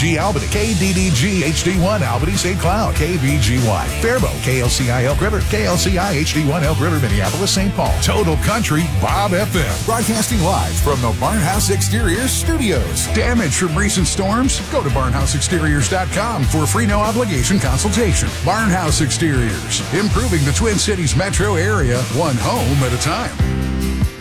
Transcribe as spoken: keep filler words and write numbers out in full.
G Albany, K D D G H D one Albany Saint Cloud, K B G Y Faribault, K L C I Elk River, K L C I H D one Elk River, Minneapolis, Saint Paul. Total Country Bob F M. Broadcasting live from the Barnhouse Exteriors studios. Damage from recent storms? Go to barnhouse exteriors dot com for a free no obligation consultation. Barnhouse Exteriors, improving the Twin Cities metro area one home at a time.